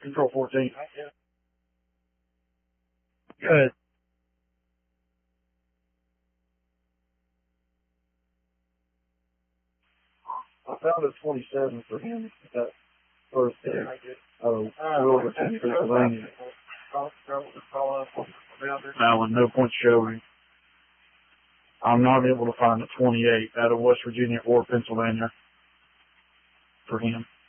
Control 14. Good. I found a 27 for him. That first Wilberton, Pennsylvania. Alan, no point showing. I'm not able to find a 28 out of West Virginia or Pennsylvania for him.